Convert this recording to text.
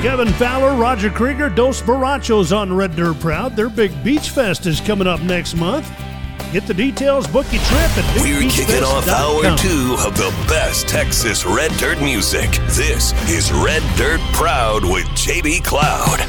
Kevin Fowler, Roger Krieger, Dos Borrachos on Red Dirt Proud. Their Big Beach Fest is coming up next month. Get the details, book your trip at We're kicking off hour 2 of the best Texas Red Dirt music. This is Red Dirt Proud with JB Cloud.